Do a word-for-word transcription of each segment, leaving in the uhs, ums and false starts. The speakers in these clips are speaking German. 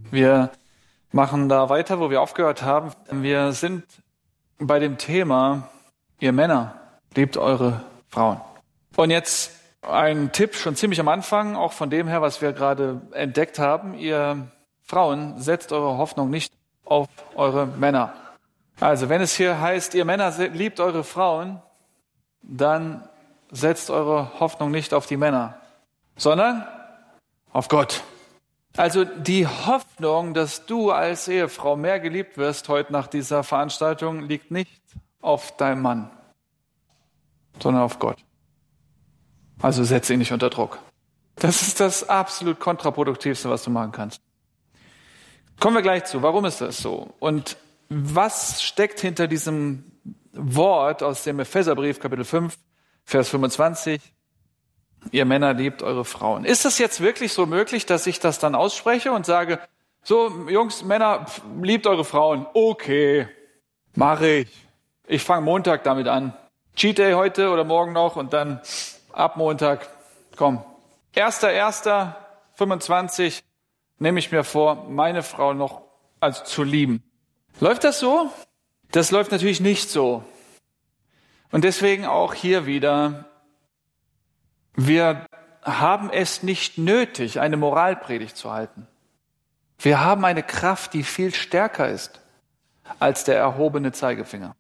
Wir machen da weiter, wo wir aufgehört haben. Wir sind bei dem Thema, ihr Männer, liebt eure Frauen. Und jetzt ein Tipp schon ziemlich am Anfang, auch von dem her, was wir gerade entdeckt haben. Ihr Frauen, setzt eure Hoffnung nicht auf eure Männer. Also wenn es hier heißt, ihr Männer liebt eure Frauen, dann setzt eure Hoffnung nicht auf die Männer, sondern auf Gott. Also die Hoffnung, dass du als Ehefrau mehr geliebt wirst heute nach dieser Veranstaltung, liegt nicht auf deinem Mann, sondern auf Gott. Also setz ihn nicht unter Druck. Das ist das absolut kontraproduktivste, was du machen kannst. Kommen wir gleich zu. Warum ist das so? Und was steckt hinter diesem Wort aus dem Epheserbrief, Kapitel fünf, Vers fünfundzwanzig? Ihr Männer liebt eure Frauen. Ist es jetzt wirklich so möglich, dass ich das dann ausspreche und sage, so Jungs, Männer, liebt eure Frauen. Okay, mache ich. Ich fange Montag damit an. Cheat Day heute oder morgen noch und dann ab Montag, komm. erster erster fünfundzwanzig nehme ich mir vor, meine Frau noch also zu lieben. Läuft das so? Das läuft natürlich nicht so. Und deswegen auch hier wieder, wir haben es nicht nötig, eine Moralpredigt zu halten. Wir haben eine Kraft, die viel stärker ist als der erhobene Zeigefinger.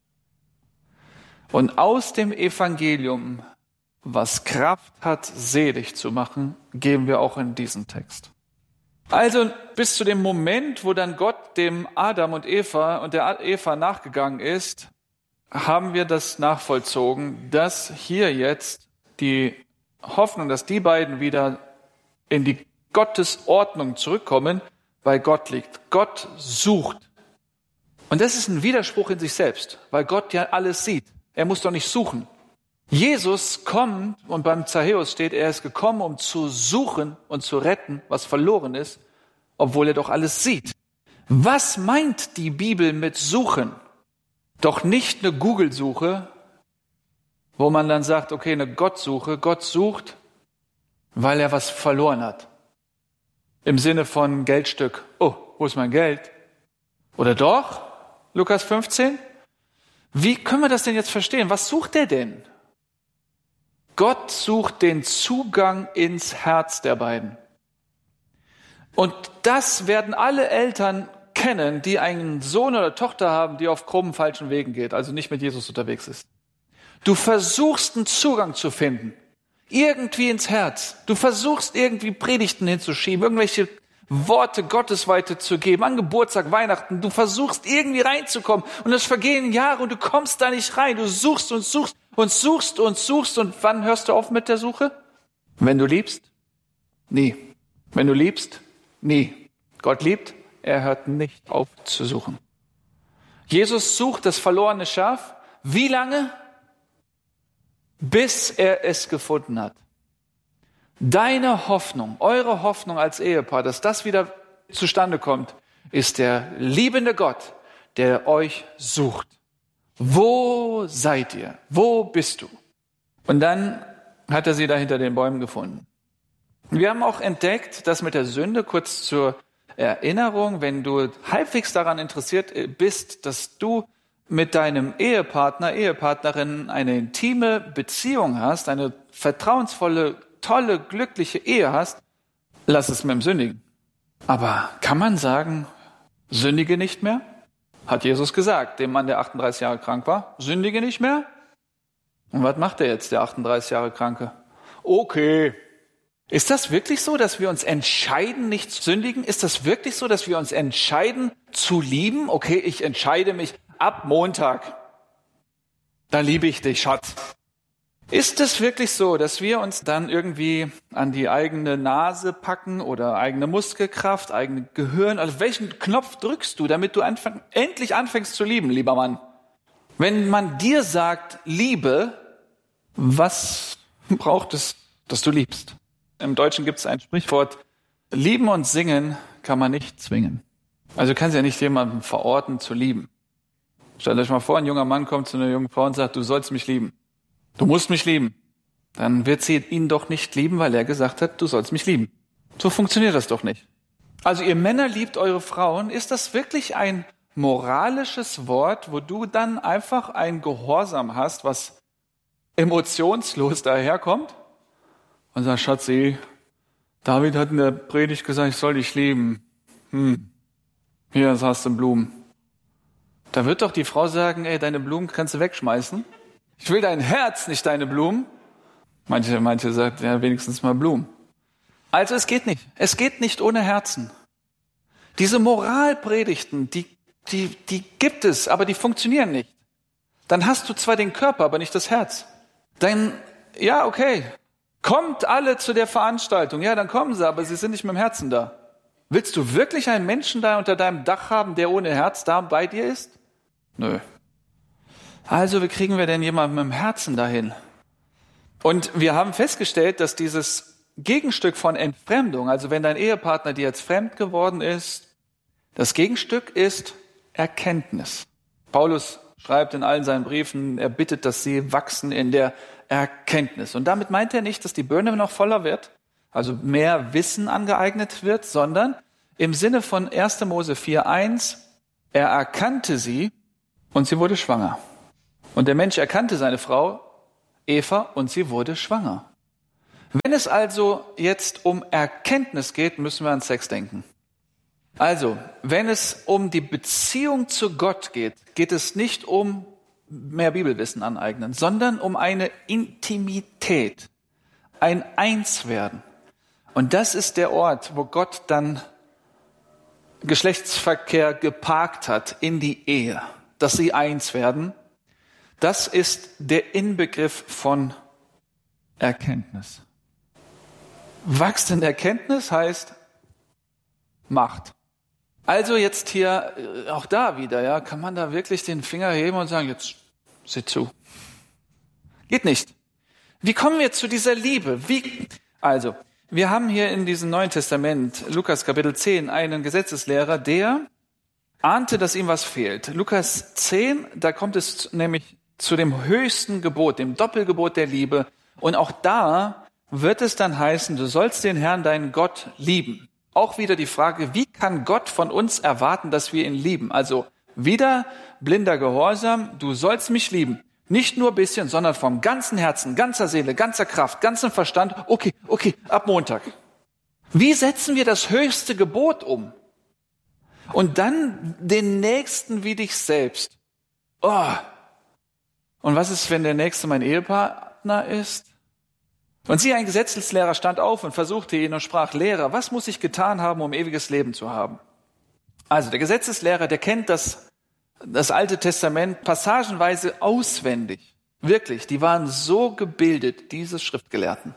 Und aus dem Evangelium, was Kraft hat, selig zu machen, geben wir auch in diesen Text. Also bis zu dem Moment, wo dann Gott dem Adam und Eva und der Eva nachgegangen ist, haben wir das nachvollzogen, dass hier jetzt die Hoffnung, dass die beiden wieder in die Gottesordnung zurückkommen, bei Gott liegt. Gott sucht. Und das ist ein Widerspruch in sich selbst, weil Gott ja alles sieht. Er muss doch nicht suchen. Jesus kommt, und beim Zachäus steht, er ist gekommen, um zu suchen und zu retten, was verloren ist, obwohl er doch alles sieht. Was meint die Bibel mit suchen? Doch nicht eine Google-Suche, wo man dann sagt, okay, eine Gottsuche. Gott sucht, weil er was verloren hat. Im Sinne von Geldstück. Oh, wo ist mein Geld? Oder doch? Lukas fünfzehn? Wie können wir das denn jetzt verstehen? Was sucht er denn? Gott sucht den Zugang ins Herz der beiden. Und das werden alle Eltern kennen, die einen Sohn oder Tochter haben, die auf krummen, falschen Wegen geht, also nicht mit Jesus unterwegs ist. Du versuchst einen Zugang zu finden, irgendwie ins Herz. Du versuchst irgendwie Predigten hinzuschieben, irgendwelche Worte Gottes weiterzugeben, an Geburtstag, Weihnachten. Du versuchst irgendwie reinzukommen und es vergehen Jahre und du kommst da nicht rein. Du suchst und suchst und suchst und suchst und wann hörst du auf mit der Suche? Wenn du liebst? Nie. Wenn du liebst? Nie. Gott liebt, er hört nicht auf zu suchen. Jesus sucht das verlorene Schaf. Wie lange? Bis er es gefunden hat. Deine Hoffnung, eure Hoffnung als Ehepaar, dass das wieder zustande kommt, ist der liebende Gott, der euch sucht. Wo seid ihr? Wo bist du? Und dann hat er sie da hinter den Bäumen gefunden. Wir haben auch entdeckt, dass mit der Sünde, kurz zur Erinnerung, wenn du halbwegs daran interessiert bist, dass du mit deinem Ehepartner, Ehepartnerin eine intime Beziehung hast, eine vertrauensvolle, tolle, glückliche Ehe hast, lass es mit dem Sündigen. Aber kann man sagen, sündige nicht mehr? Hat Jesus gesagt, dem Mann, der achtunddreißig Jahre krank war, sündige nicht mehr? Und was macht er jetzt, der achtunddreißig Jahre Kranke? Okay. Ist das wirklich so, dass wir uns entscheiden, nicht zu sündigen? Ist das wirklich so, dass wir uns entscheiden, zu lieben? Okay, ich entscheide mich ab Montag. Da liebe ich dich, Schatz. Ist es wirklich so, dass wir uns dann irgendwie an die eigene Nase packen oder eigene Muskelkraft, eigene Gehirn? Also welchen Knopf drückst du, damit du anfang, endlich anfängst zu lieben, lieber Mann? Wenn man dir sagt, Liebe, was braucht es, dass du liebst? Im Deutschen gibt es ein Sprichwort, lieben und singen kann man nicht zwingen. Also du kannst ja nicht jemanden verorten zu lieben. Stellt euch mal vor, ein junger Mann kommt zu einer jungen Frau und sagt, du sollst mich lieben. Du musst mich lieben. Dann wird sie ihn doch nicht lieben, weil er gesagt hat, du sollst mich lieben. So funktioniert das doch nicht. Also ihr Männer liebt eure Frauen. Ist das wirklich ein moralisches Wort, wo du dann einfach ein Gehorsam hast, was emotionslos daherkommt? Und sagt, Schatzi, David hat in der Predigt gesagt, ich soll dich lieben. Hm. Hier, das hast du Blumen. Da wird doch die Frau sagen, ey, deine Blumen kannst du wegschmeißen. Ich will dein Herz, nicht deine Blumen. Manche, manche sagt, ja, wenigstens mal Blumen. Also es geht nicht. Es geht nicht ohne Herzen. Diese Moralpredigten, die, die, die gibt es, aber die funktionieren nicht. Dann hast du zwar den Körper, aber nicht das Herz. Dann, ja, okay, kommt alle zu der Veranstaltung. Ja, dann kommen sie, aber sie sind nicht mit dem Herzen da. Willst du wirklich einen Menschen da unter deinem Dach haben, der ohne Herz da bei dir ist? Nö. Also, wie kriegen wir denn jemanden mit dem Herzen dahin? Und wir haben festgestellt, dass dieses Gegenstück von Entfremdung, also wenn dein Ehepartner dir jetzt fremd geworden ist, das Gegenstück ist Erkenntnis. Paulus schreibt in allen seinen Briefen, er bittet, dass sie wachsen in der Erkenntnis. Und damit meint er nicht, dass die Birne noch voller wird, also mehr Wissen angeeignet wird, sondern im Sinne von erster Mose vier eins, er erkannte sie und sie wurde schwanger. Und der Mensch erkannte seine Frau, Eva, und sie wurde schwanger. Wenn es also jetzt um Erkenntnis geht, müssen wir an Sex denken. Also, wenn es um die Beziehung zu Gott geht, geht es nicht um mehr Bibelwissen aneignen, sondern um eine Intimität, ein Einswerden. Und das ist der Ort, wo Gott dann Geschlechtsverkehr geparkt hat in die Ehe, dass sie eins werden. Das ist der Inbegriff von Erkenntnis. Wachst in Erkenntnis heißt Macht. Also jetzt hier, auch da wieder, ja, kann man da wirklich den Finger heben und sagen, jetzt sieh zu. Geht nicht. Wie kommen wir zu dieser Liebe? Wie? Also, wir haben hier in diesem Neuen Testament, Lukas Kapitel zehn, einen Gesetzeslehrer, der ahnte, dass ihm was fehlt. Lukas zehn, da kommt es nämlich zu dem höchsten Gebot, dem Doppelgebot der Liebe. Und auch da wird es dann heißen, du sollst den Herrn, deinen Gott, lieben. Auch wieder die Frage, wie kann Gott von uns erwarten, dass wir ihn lieben? Also wieder blinder Gehorsam, du sollst mich lieben. Nicht nur ein bisschen, sondern vom ganzen Herzen, ganzer Seele, ganzer Kraft, ganzem Verstand. Okay, okay, ab Montag. Wie setzen wir das höchste Gebot um? Und dann den Nächsten wie dich selbst. Oh. Und was ist, wenn der Nächste mein Ehepartner ist? Und siehe, ein Gesetzeslehrer stand auf und versuchte ihn und sprach, Lehrer, was muss ich getan haben, um ewiges Leben zu haben? Also der Gesetzeslehrer, der kennt das, das Alte Testament passagenweise auswendig. Wirklich, die waren so gebildet, diese Schriftgelehrten.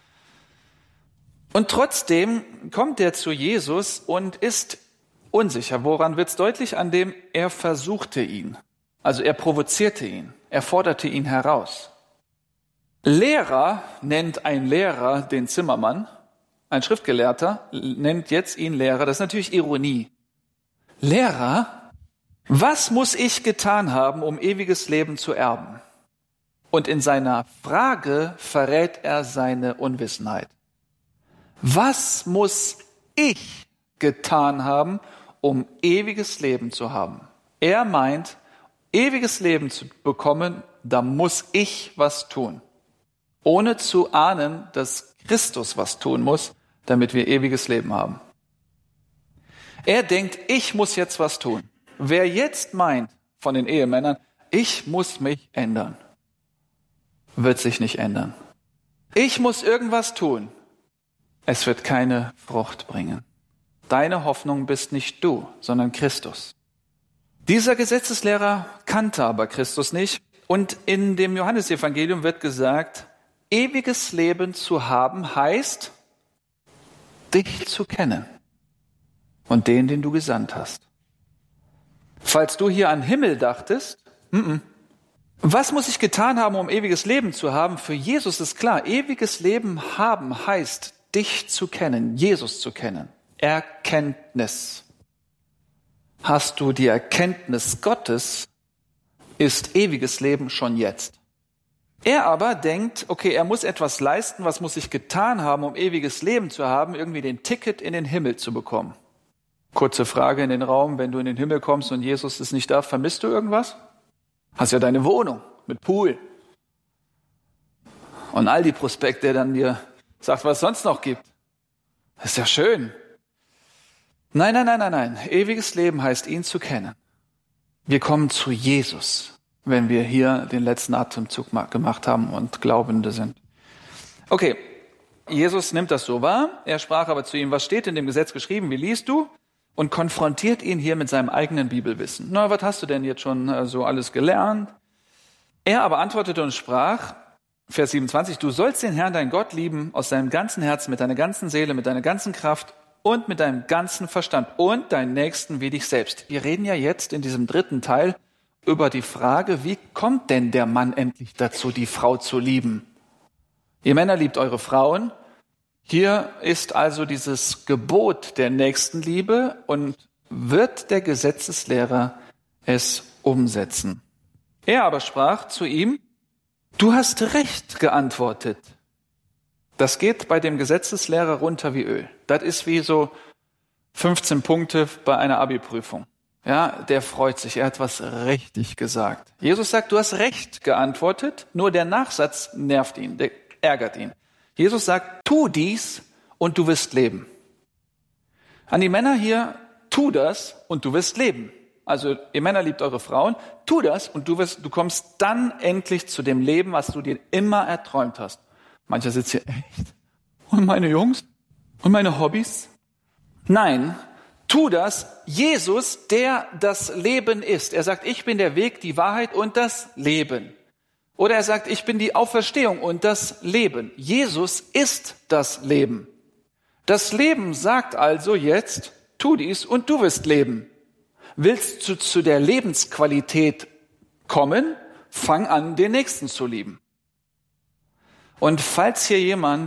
Und trotzdem kommt er zu Jesus und ist unsicher. Woran wird's deutlich? An dem er versuchte ihn. Also er provozierte ihn. Er forderte ihn heraus. Lehrer nennt ein Lehrer den Zimmermann. Ein Schriftgelehrter nennt jetzt ihn Lehrer. Das ist natürlich Ironie. Lehrer, was muss ich getan haben, um ewiges Leben zu erben? Und in seiner Frage verrät er seine Unwissenheit. Was muss ich getan haben, um ewiges Leben zu haben? Er meint, ewiges Leben zu bekommen, da muss ich was tun. Ohne zu ahnen, dass Christus was tun muss, damit wir ewiges Leben haben. Er denkt, ich muss jetzt was tun. Wer jetzt meint von den Ehemännern, ich muss mich ändern, wird sich nicht ändern. Ich muss irgendwas tun. Es wird keine Frucht bringen. Deine Hoffnung bist nicht du, sondern Christus. Dieser Gesetzeslehrer kannte aber Christus nicht. Und in dem Johannesevangelium wird gesagt, ewiges Leben zu haben heißt, dich zu kennen und den, den du gesandt hast. Falls du hier an Himmel dachtest, m-m. Was muss ich getan haben, um ewiges Leben zu haben? Für Jesus ist klar, ewiges Leben haben heißt, dich zu kennen, Jesus zu kennen. Erkenntnis. Hast du die Erkenntnis Gottes, ist ewiges Leben schon jetzt. Er aber denkt, okay, er muss etwas leisten, was muss ich getan haben, um ewiges Leben zu haben, irgendwie den Ticket in den Himmel zu bekommen. Kurze Frage in den Raum, wenn du in den Himmel kommst und Jesus ist nicht da, vermisst du irgendwas? Hast ja deine Wohnung mit Pool. Und all die Prospekt, der dann dir sagt, was es sonst noch gibt. Das ist ja schön. Nein, nein, nein, nein, nein. Ewiges Leben heißt, ihn zu kennen. Wir kommen zu Jesus, wenn wir hier den letzten Atemzug gemacht haben und Glaubende sind. Okay, Jesus nimmt das so wahr. Er sprach aber zu ihm, was steht in dem Gesetz geschrieben? Wie liest du? Und konfrontiert ihn hier mit seinem eigenen Bibelwissen. Na, was hast du denn jetzt schon so alles gelernt? Er aber antwortete und sprach, Vers siebenundzwanzig, du sollst den Herrn, dein Gott, lieben aus deinem ganzen Herzen, mit deiner ganzen Seele, mit deiner ganzen Kraft und mit deinem ganzen Verstand und deinen Nächsten wie dich selbst. Wir reden ja jetzt in diesem dritten Teil über die Frage, wie kommt denn der Mann endlich dazu, die Frau zu lieben? Ihr Männer liebt eure Frauen. Hier ist also dieses Gebot der Nächstenliebe und wird der Gesetzeslehrer es umsetzen. Er aber sprach zu ihm, du hast recht geantwortet. Das geht bei dem Gesetzeslehrer runter wie Öl. Das ist wie so fünfzehn Punkte bei einer Abi-Prüfung. Ja, der freut sich, er hat was richtig gesagt. Jesus sagt, du hast recht geantwortet, nur der Nachsatz nervt ihn, der ärgert ihn. Jesus sagt, tu dies und du wirst leben. An die Männer hier, tu das und du wirst leben. Also ihr Männer liebt eure Frauen, tu das und du wirst, du kommst dann endlich zu dem Leben, was du dir immer erträumt hast. Mancher sitzt hier, echt? Und meine Jungs? Und meine Hobbys? Nein, tu das. Jesus, der das Leben ist. Er sagt, ich bin der Weg, die Wahrheit und das Leben. Oder er sagt, ich bin die Auferstehung und das Leben. Jesus ist das Leben. Das Leben sagt also jetzt, tu dies und du wirst leben. Willst du zu der Lebensqualität kommen, fang an, den Nächsten zu lieben. Und falls hier jemand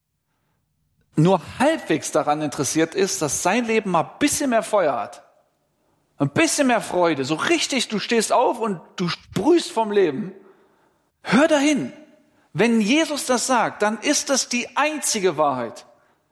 nur halbwegs daran interessiert ist, dass sein Leben mal ein bisschen mehr Feuer hat, ein bisschen mehr Freude, so richtig, du stehst auf und du sprühst vom Leben, hör dahin. Wenn Jesus das sagt, dann ist das die einzige Wahrheit.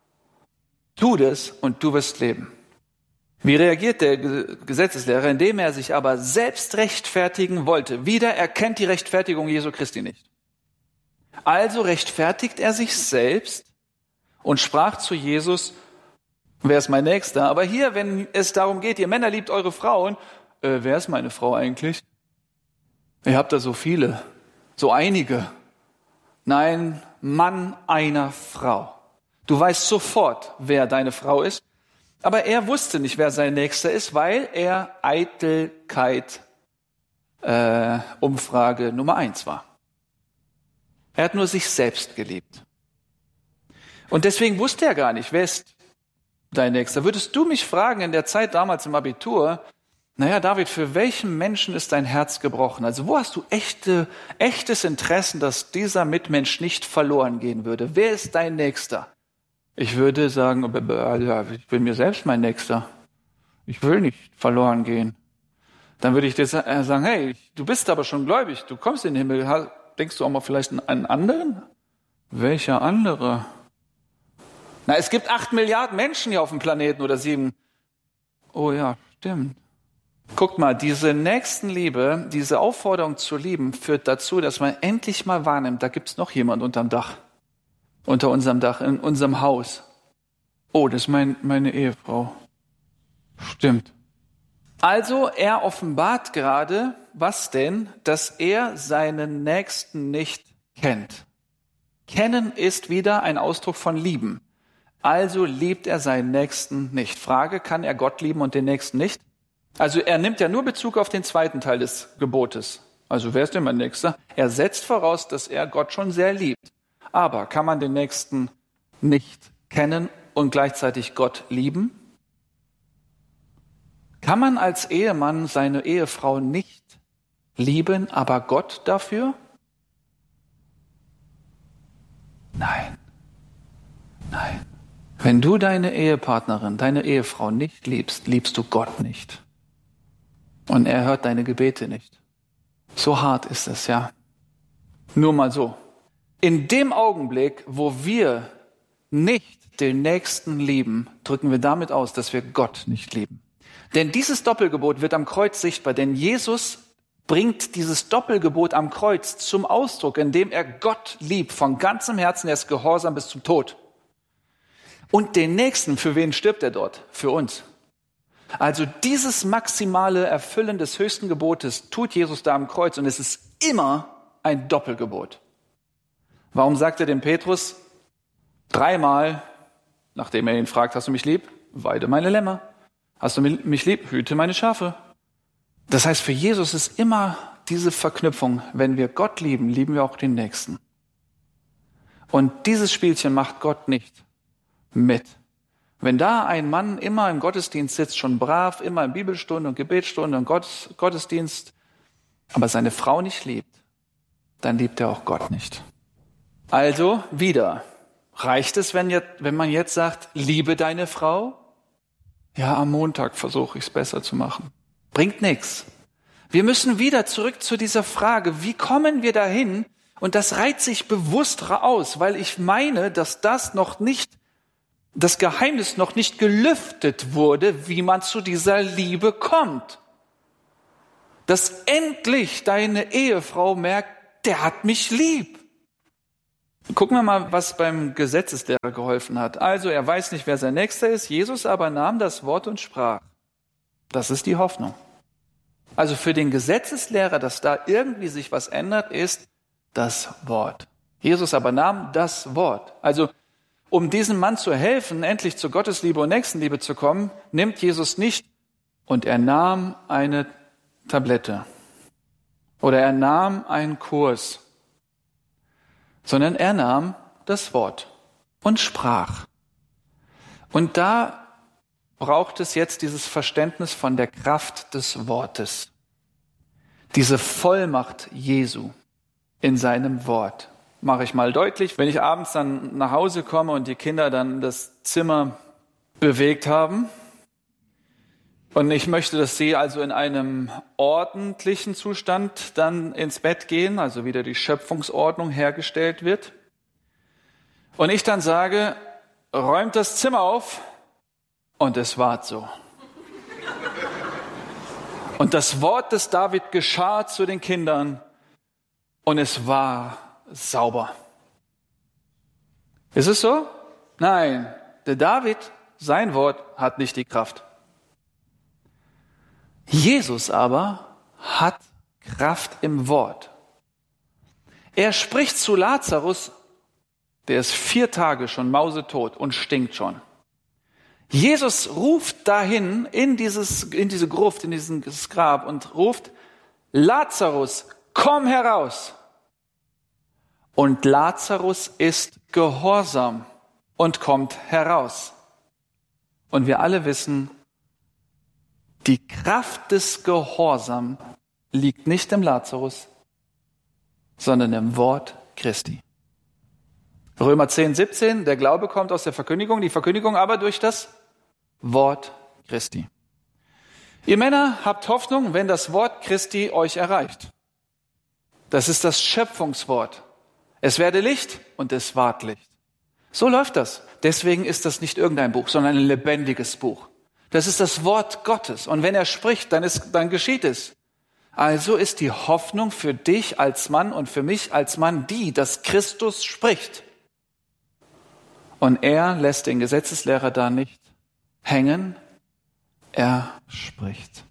Tu das und du wirst leben. Wie reagiert der Gesetzeslehrer, indem er sich aber selbst rechtfertigen wollte? Wieder erkennt die Rechtfertigung Jesu Christi nicht. Also rechtfertigt er sich selbst und sprach zu Jesus, wer ist mein Nächster? Aber hier, wenn es darum geht, ihr Männer liebt eure Frauen, äh, wer ist meine Frau eigentlich? Ihr habt da so viele, so einige. Nein, Mann einer Frau. Du weißt sofort, wer deine Frau ist. Aber er wusste nicht, wer sein Nächster ist, weil er Eitelkeit äh, Umfrage Nummer eins war. Er hat nur sich selbst geliebt. Und deswegen wusste er gar nicht, wer ist dein Nächster. Würdest du mich fragen in der Zeit damals im Abitur, naja, David, für welchen Menschen ist dein Herz gebrochen? Also wo hast du echte, echtes Interesse, dass dieser Mitmensch nicht verloren gehen würde? Wer ist dein Nächster? Ich würde sagen, ich bin mir selbst mein Nächster. Ich will nicht verloren gehen. Dann würde ich dir sagen, hey, du bist aber schon gläubig, du kommst in den Himmel. Denkst du auch mal vielleicht an einen anderen? Welcher andere? Na, es gibt acht Milliarden Menschen hier auf dem Planeten oder sieben. Oh ja, stimmt. Guckt mal, diese Nächstenliebe, diese Aufforderung zu lieben, führt dazu, dass man endlich mal wahrnimmt, da gibt's noch jemand unterm Dach. Unter unserem Dach, in unserem Haus. Oh, das ist mein, meine Ehefrau. Stimmt. Also er offenbart gerade, was denn? Dass er seinen Nächsten nicht kennt. Kennen ist wieder ein Ausdruck von lieben. Also liebt er seinen Nächsten nicht. Frage, kann er Gott lieben und den Nächsten nicht? Also er nimmt ja nur Bezug auf den zweiten Teil des Gebotes. Also wer ist denn mein Nächster? Er setzt voraus, dass er Gott schon sehr liebt. Aber kann man den Nächsten nicht kennen und gleichzeitig Gott lieben? Kann man als Ehemann seine Ehefrau nicht lieben, aber Gott dafür? Nein. Nein. Wenn du deine Ehepartnerin, deine Ehefrau nicht liebst, liebst du Gott nicht. Und er hört deine Gebete nicht. So hart ist es, ja. Nur mal so. In dem Augenblick, wo wir nicht den Nächsten lieben, drücken wir damit aus, dass wir Gott nicht lieben. Denn dieses Doppelgebot wird am Kreuz sichtbar, denn Jesus bringt dieses Doppelgebot am Kreuz zum Ausdruck, indem er Gott liebt, von ganzem Herzen, er ist gehorsam bis zum Tod. Und den Nächsten, für wen stirbt er dort? Für uns. Also dieses maximale Erfüllen des höchsten Gebotes tut Jesus da am Kreuz und es ist immer ein Doppelgebot. Warum sagt er dem Petrus dreimal, nachdem er ihn fragt, hast du mich lieb? Weide meine Lämmer. Hast du mich lieb? Hüte meine Schafe. Das heißt, für Jesus ist immer diese Verknüpfung, wenn wir Gott lieben, lieben wir auch den Nächsten. Und dieses Spielchen macht Gott nicht mit. Wenn da ein Mann immer im Gottesdienst sitzt, schon brav, immer in Bibelstunde und Gebetsstunde und Gottes, Gottesdienst, aber seine Frau nicht liebt, dann liebt er auch Gott nicht. Also wieder, reicht es, wenn, jetzt, wenn man jetzt sagt, liebe deine Frau? Ja, am Montag versuche ich es besser zu machen. Bringt nichts. Wir müssen wieder zurück zu dieser Frage, wie kommen wir dahin? Und das reiht sich bewusst aus, weil ich meine, dass das noch nicht das Geheimnis noch nicht gelüftet wurde, wie man zu dieser Liebe kommt. Dass endlich deine Ehefrau merkt, der hat mich lieb. Gucken wir mal, was beim Gesetzeslehrer geholfen hat. Also er weiß nicht, wer sein Nächster ist. Jesus aber nahm das Wort und sprach. Das ist die Hoffnung. Also für den Gesetzeslehrer, dass da irgendwie sich was ändert, ist das Wort. Jesus aber nahm das Wort. Also um diesem Mann zu helfen, endlich zur Gottesliebe und Nächstenliebe zu kommen, nimmt Jesus nicht und er nahm eine Tablette oder er nahm einen Kurs, sondern er nahm das Wort und sprach. Und da braucht es jetzt dieses Verständnis von der Kraft des Wortes, diese Vollmacht Jesu in seinem Wort. Mache ich mal deutlich, wenn ich abends dann nach Hause komme und die Kinder dann das Zimmer bewegt haben und ich möchte, dass sie also in einem ordentlichen Zustand dann ins Bett gehen, also wieder die Schöpfungsordnung hergestellt wird und ich dann sage, räumt das Zimmer auf und es ward so. Und das Wort des David geschah zu den Kindern und es war sauber. Ist es so? Nein, der David, sein Wort hat nicht die Kraft. Jesus aber hat Kraft im Wort. Er spricht zu Lazarus, der ist vier Tage schon mausetot und stinkt schon. Jesus ruft dahin in dieses, in diese Gruft, in dieses Grab und ruft, Lazarus, komm heraus. Und Lazarus ist gehorsam und kommt heraus. Und wir alle wissen, die Kraft des Gehorsams liegt nicht im Lazarus, sondern im Wort Christi. Römer zehn, siebzehn, der Glaube kommt aus der Verkündigung, die Verkündigung aber durch das Wort Christi. Ihr Männer habt Hoffnung, wenn das Wort Christi euch erreicht. Das ist das Schöpfungswort. Es werde Licht und es ward Licht. So läuft das. Deswegen ist das nicht irgendein Buch, sondern ein lebendiges Buch. Das ist das Wort Gottes. Und wenn er spricht, dann, ist, dann geschieht es. Also ist die Hoffnung für dich als Mann und für mich als Mann die, dass Christus spricht. Und er lässt den Gesetzeslehrer da nicht hängen. Er spricht.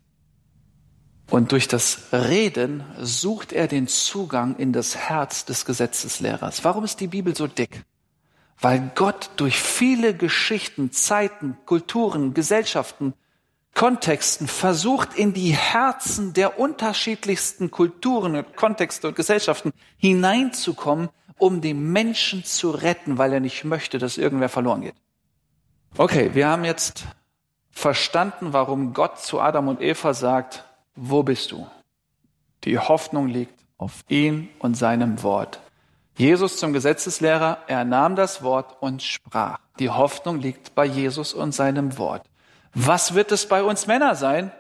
Und durch das Reden sucht er den Zugang in das Herz des Gesetzeslehrers. Warum ist die Bibel so dick? Weil Gott durch viele Geschichten, Zeiten, Kulturen, Gesellschaften, Kontexten versucht, in die Herzen der unterschiedlichsten Kulturen, Kontexte und Gesellschaften hineinzukommen, um den Menschen zu retten, weil er nicht möchte, dass irgendwer verloren geht. Okay, wir haben jetzt verstanden, warum Gott zu Adam und Eva sagt, wo bist du? Die Hoffnung liegt auf ihn und seinem Wort. Jesus zum Gesetzeslehrer, er nahm das Wort und sprach. Die Hoffnung liegt bei Jesus und seinem Wort. Was wird es bei uns Männer sein?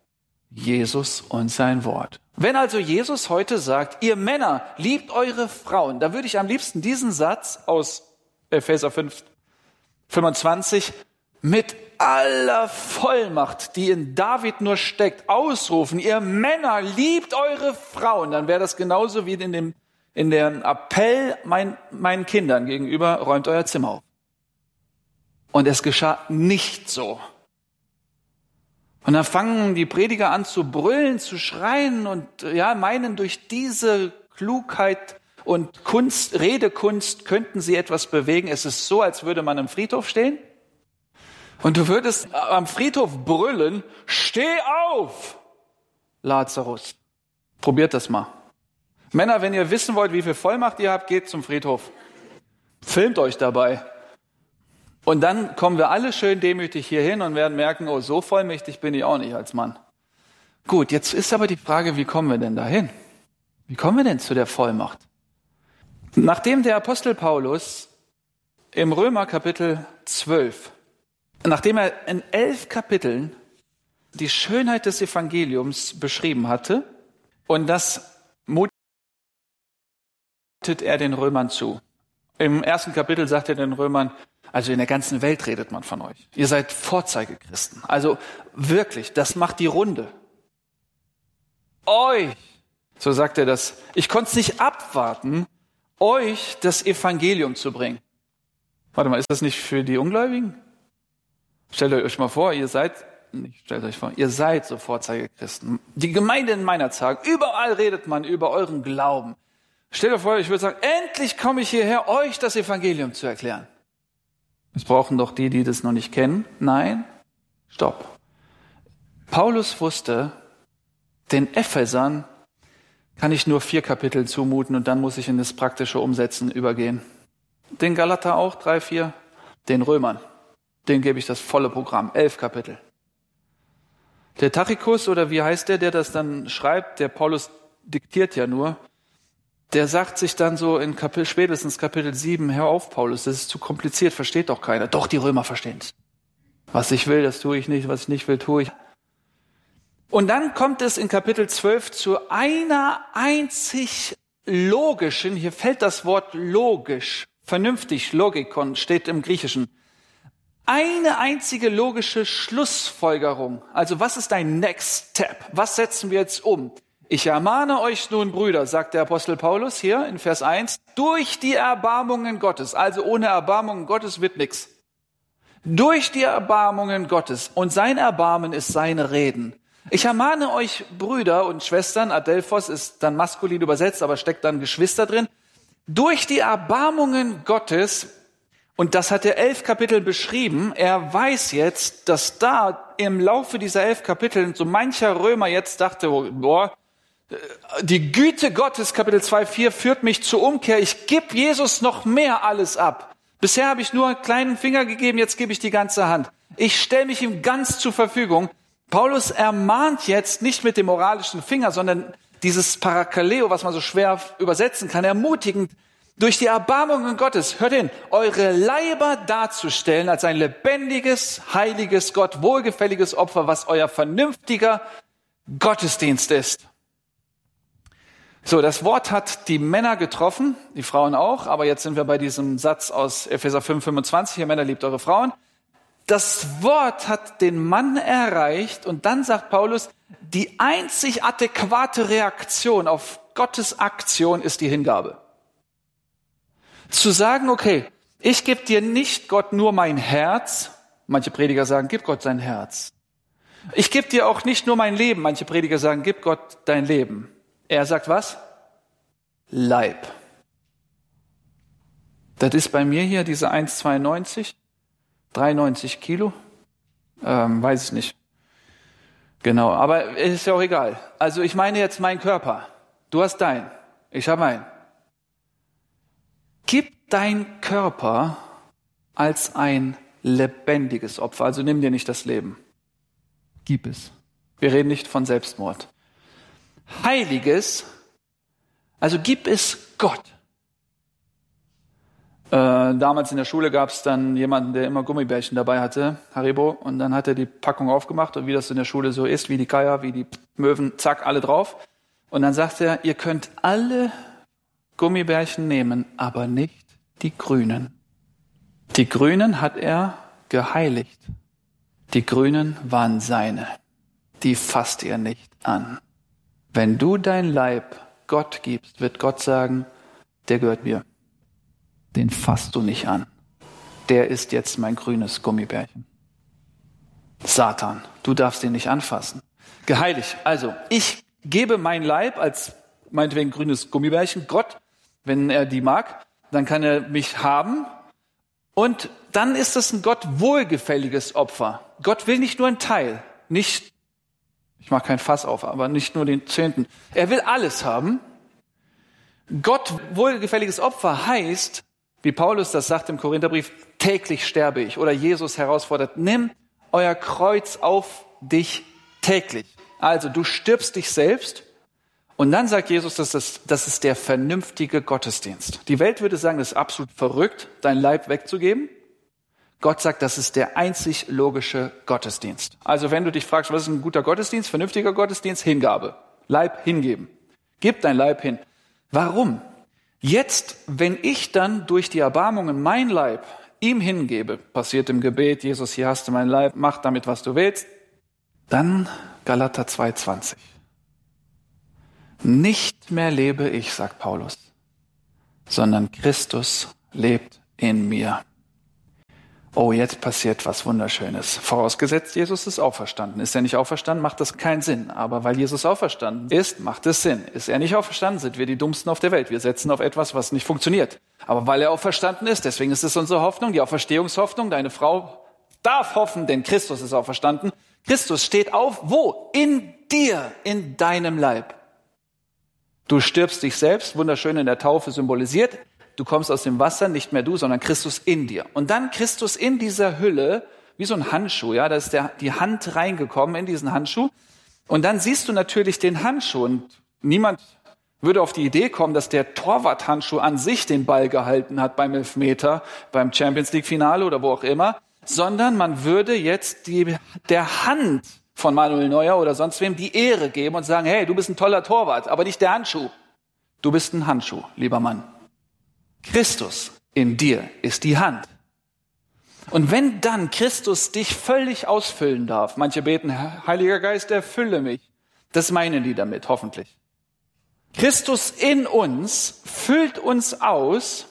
Jesus und sein Wort. Wenn also Jesus heute sagt, ihr Männer, liebt eure Frauen, da würde ich am liebsten diesen Satz aus Epheser fünf fünfundzwanzig, mit aller Vollmacht, die in David nur steckt, ausrufen, ihr Männer, liebt eure Frauen. Dann wäre das genauso wie in dem, in dem Appell mein, meinen Kindern gegenüber, räumt euer Zimmer auf. Und es geschah nicht so. Und dann fangen die Prediger an zu brüllen, zu schreien und ja, meinen, durch diese Klugheit und Kunst, Redekunst könnten sie etwas bewegen. Es ist so, als würde man am Friedhof stehen und du würdest am Friedhof brüllen, steh auf, Lazarus. Probiert das mal. Männer, wenn ihr wissen wollt, wie viel Vollmacht ihr habt, geht zum Friedhof. Filmt euch dabei. Und dann kommen wir alle schön demütig hier hin und werden merken, oh, so vollmächtig bin ich auch nicht als Mann. Gut, jetzt ist aber die Frage, wie kommen wir denn dahin? Wie kommen wir denn zu der Vollmacht? Nachdem der Apostel Paulus im Römer Kapitel zwölf, nachdem er in elf Kapiteln die Schönheit des Evangeliums beschrieben hatte, und das mutet er den Römern zu. Im ersten Kapitel sagt er den Römern, also in der ganzen Welt redet man von euch. Ihr seid Vorzeigechristen. Also wirklich, das macht die Runde. Euch, so sagt er das, ich konnte es nicht abwarten, euch das Evangelium zu bringen. Warte mal, ist das nicht für die Ungläubigen? Stellt euch mal vor, ihr seid, nicht stellt euch vor, ihr seid so Vorzeigechristen. Die Gemeinde in meiner Zeit, überall redet man über euren Glauben. Stellt euch vor, ich würde sagen, endlich komme ich hierher, euch das Evangelium zu erklären. Es brauchen doch die, die das noch nicht kennen. Nein, stopp. Paulus wusste, den Ephesern kann ich nur vier Kapitel zumuten und dann muss ich in das praktische Umsetzen übergehen. Den Galater auch, drei, vier. Den Römern, denen gebe ich das volle Programm, elf Kapitel. Der Tachykus, oder wie heißt der, der das dann schreibt, der Paulus diktiert ja nur, der sagt sich dann so in Kapitel, spätestens Kapitel sieben, hör auf, Paulus, das ist zu kompliziert, versteht doch keiner. Doch, die Römer verstehen es. Was ich will, das tue ich nicht, was ich nicht will, tue ich. Und dann kommt es in Kapitel zwölf zu einer einzig logischen, hier fällt das Wort logisch, vernünftig, Logikon, steht im Griechischen. Eine einzige logische Schlussfolgerung. Also was ist dein Next Step? Was setzen wir jetzt um? Ich ermahne euch nun, Brüder, sagt der Apostel Paulus hier in Vers eins, durch die Erbarmungen Gottes, also ohne Erbarmungen Gottes wird nichts. Durch die Erbarmungen Gottes, und sein Erbarmen ist seine Reden. Ich ermahne euch, Brüder und Schwestern, Adelphos ist dann maskulin übersetzt, aber steckt dann Geschwister drin, durch die Erbarmungen Gottes, und das hat er elf Kapitel beschrieben, er weiß jetzt, dass da im Laufe dieser elf Kapitel so mancher Römer jetzt dachte, boah, die Güte Gottes, Kapitel zwei, vier, führt mich zur Umkehr. Ich gebe Jesus noch mehr alles ab. Bisher habe ich nur einen kleinen Finger gegeben, jetzt gebe ich die ganze Hand. Ich stelle mich ihm ganz zur Verfügung. Paulus ermahnt jetzt nicht mit dem moralischen Finger, sondern dieses Parakaleo, was man so schwer übersetzen kann, ermutigend, durch die Erbarmungen Gottes, hört hin, eure Leiber darzustellen als ein lebendiges, heiliges, Gott wohlgefälliges Opfer, was euer vernünftiger Gottesdienst ist. So, das Wort hat die Männer getroffen, die Frauen auch, aber jetzt sind wir bei diesem Satz aus Epheser fünf, fünfundzwanzig, ihr Männer liebt eure Frauen. Das Wort hat den Mann erreicht und dann sagt Paulus, die einzig adäquate Reaktion auf Gottes Aktion ist die Hingabe. Zu sagen, okay, ich gebe dir nicht, Gott, nur mein Herz. Manche Prediger sagen, gib Gott sein Herz. Ich gebe dir auch nicht nur mein Leben. Manche Prediger sagen, gib Gott dein Leben. Er sagt was? Leib. Das ist bei mir hier diese eins Komma zweiundneunzig, dreiundneunzig Kilo. Ähm, weiß ich nicht. Genau, aber ist ja auch egal. Also ich meine jetzt meinen Körper. Du hast deinen, ich habe meinen. Gib dein Körper als ein lebendiges Opfer. Also nimm dir nicht das Leben. Gib es. Wir reden nicht von Selbstmord. Heiliges, also gib es Gott. Äh, damals in der Schule gab es dann jemanden, der immer Gummibärchen dabei hatte, Haribo, und dann hat er die Packung aufgemacht und wie das in der Schule so ist, wie die Geier, wie die Möwen, zack, alle drauf. Und dann sagt er, ihr könnt alle Gummibärchen nehmen, aber nicht die grünen. Die Grünen hat er geheiligt. Die Grünen waren seine. Die fasst er nicht an. Wenn du dein Leib Gott gibst, wird Gott sagen, der gehört mir. Den fasst du nicht an. Der ist jetzt mein grünes Gummibärchen. Satan, du darfst ihn nicht anfassen. Geheiligt. Also, ich gebe mein Leib als meinetwegen grünes Gummibärchen Gott, wenn er die mag, dann kann er mich haben. Und dann ist es ein Gott wohlgefälliges Opfer. Gott will nicht nur einen Teil, nicht, ich mache kein Fass auf, aber nicht nur den Zehnten. Er will alles haben. Gott wohlgefälliges Opfer heißt, wie Paulus das sagt im Korintherbrief, täglich sterbe ich. Oder Jesus herausfordert, nimm euer Kreuz auf dich täglich. Also du stirbst dich selbst. Und dann sagt Jesus, das ist, das ist der vernünftige Gottesdienst. Die Welt würde sagen, das ist absolut verrückt, dein Leib wegzugeben. Gott sagt, das ist der einzig logische Gottesdienst. Also wenn du dich fragst, was ist ein guter Gottesdienst, vernünftiger Gottesdienst? Hingabe. Leib hingeben. Gib dein Leib hin. Warum? Jetzt, wenn ich dann durch die Erbarmungen mein Leib ihm hingebe, passiert im Gebet, Jesus, hier hast du mein Leib, mach damit, was du willst, dann Galater zwei zwanzig. Nicht mehr lebe ich, sagt Paulus, sondern Christus lebt in mir. Oh, jetzt passiert was Wunderschönes. Vorausgesetzt, Jesus ist auferstanden. Ist er nicht auferstanden, macht das keinen Sinn. Aber weil Jesus auferstanden ist, macht es Sinn. Ist er nicht auferstanden, sind wir die Dummsten auf der Welt. Wir setzen auf etwas, was nicht funktioniert. Aber weil er auferstanden ist, deswegen ist es unsere Hoffnung, die Auferstehungshoffnung. Deine Frau darf hoffen, denn Christus ist auferstanden. Christus steht auf, wo? In dir, in deinem Leib. Du stirbst dich selbst, wunderschön in der Taufe symbolisiert. Du kommst aus dem Wasser, nicht mehr du, sondern Christus in dir. Und dann Christus in dieser Hülle, wie so ein Handschuh, ja, da ist der, die Hand reingekommen in diesen Handschuh. Und dann siehst du natürlich den Handschuh. Und niemand würde auf die Idee kommen, dass der Torwart-Handschuh an sich den Ball gehalten hat beim Elfmeter, beim Champions League-Finale oder wo auch immer, sondern man würde jetzt die, der Hand von Manuel Neuer oder sonst wem die Ehre geben und sagen, hey, du bist ein toller Torwart, aber nicht der Handschuh. Du bist ein Handschuh, lieber Mann. Christus in dir ist die Hand. Und wenn dann Christus dich völlig ausfüllen darf, manche beten, Heiliger Geist, erfülle mich, das meinen die damit, hoffentlich. Christus in uns füllt uns aus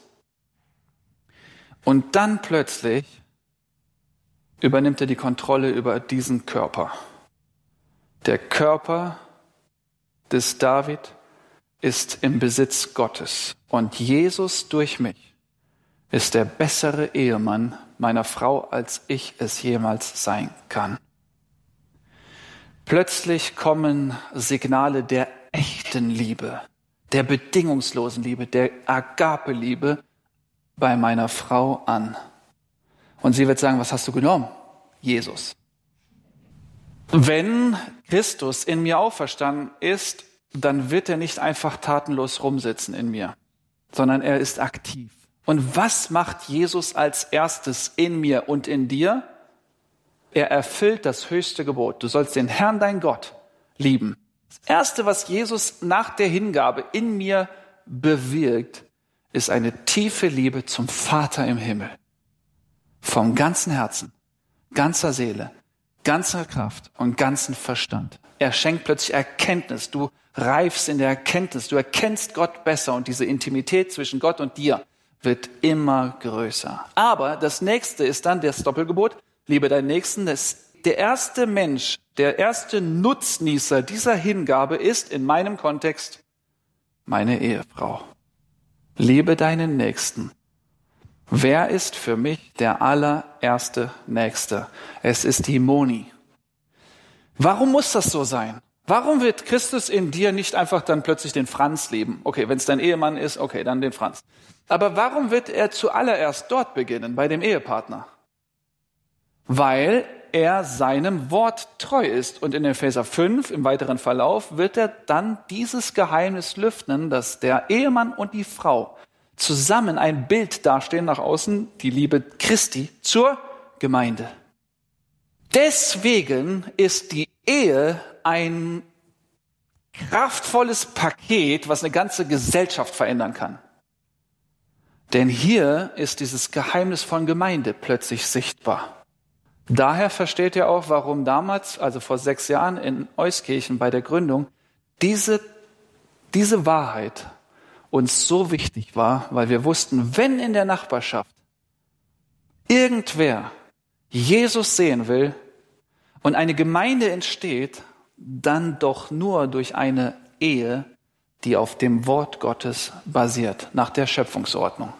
und dann plötzlich übernimmt er die Kontrolle über diesen Körper. Der Körper des David ist im Besitz Gottes und Jesus durch mich ist der bessere Ehemann meiner Frau, als ich es jemals sein kann. Plötzlich kommen Signale der echten Liebe, der bedingungslosen Liebe, der Agape-Liebe bei meiner Frau an. Und sie wird sagen, was hast du genommen? Jesus. Wenn Christus in mir auferstanden ist, dann wird er nicht einfach tatenlos rumsitzen in mir, sondern er ist aktiv. Und was macht Jesus als erstes in mir und in dir? Er erfüllt das höchste Gebot. Du sollst den Herrn, dein Gott, lieben. Das Erste, was Jesus nach der Hingabe in mir bewirkt, ist eine tiefe Liebe zum Vater im Himmel. Vom ganzen Herzen, ganzer Seele, ganzer Kraft und ganzen Verstand. Er schenkt plötzlich Erkenntnis. Du reifst in der Erkenntnis. Du erkennst Gott besser und diese Intimität zwischen Gott und dir wird immer größer. Aber das nächste ist dann das Doppelgebot. Liebe deinen Nächsten. Das, der erste Mensch, der erste Nutznießer dieser Hingabe ist in meinem Kontext meine Ehefrau. Liebe deinen Nächsten. Wer ist für mich der allererste Nächste? Es ist die Moni. Warum muss das so sein? Warum wird Christus in dir nicht einfach dann plötzlich den Franz lieben? Okay, wenn es dein Ehemann ist, okay, dann den Franz. Aber warum wird er zuallererst dort beginnen, bei dem Ehepartner? Weil er seinem Wort treu ist. Und in Epheser fünf, im weiteren Verlauf, wird er dann dieses Geheimnis lüften, dass der Ehemann und die Frau zusammen ein Bild dastehen nach außen, die Liebe Christi zur Gemeinde. Deswegen ist die Ehe ein kraftvolles Paket, was eine ganze Gesellschaft verändern kann. Denn hier ist dieses Geheimnis von Gemeinde plötzlich sichtbar. Daher versteht ihr auch, warum damals, also vor sechs Jahren in Euskirchen bei der Gründung, diese, diese Wahrheit uns so wichtig war, weil wir wussten, wenn in der Nachbarschaft irgendwer Jesus sehen will und eine Gemeinde entsteht, dann doch nur durch eine Ehe, die auf dem Wort Gottes basiert, nach der Schöpfungsordnung.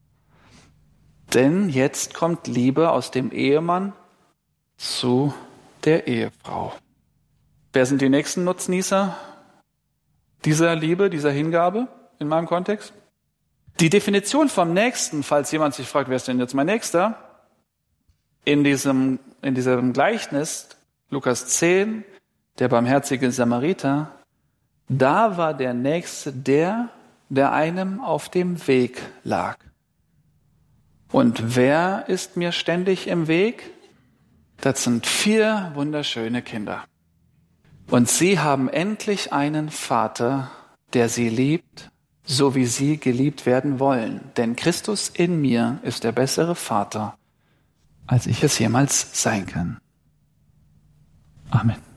Denn jetzt kommt Liebe aus dem Ehemann zu der Ehefrau. Wer sind die nächsten Nutznießer dieser Liebe, dieser Hingabe in meinem Kontext? Die Definition vom Nächsten, falls jemand sich fragt, wer ist denn jetzt mein Nächster? In diesem, in diesem Gleichnis, Lukas zehn, der barmherzige Samariter, da war der Nächste der, der einem auf dem Weg lag. Und wer ist mir ständig im Weg? Das sind vier wunderschöne Kinder. Und sie haben endlich einen Vater, der sie liebt, so wie sie geliebt werden wollen. Denn Christus in mir ist der bessere Vater, als ich es jemals sein kann. Amen.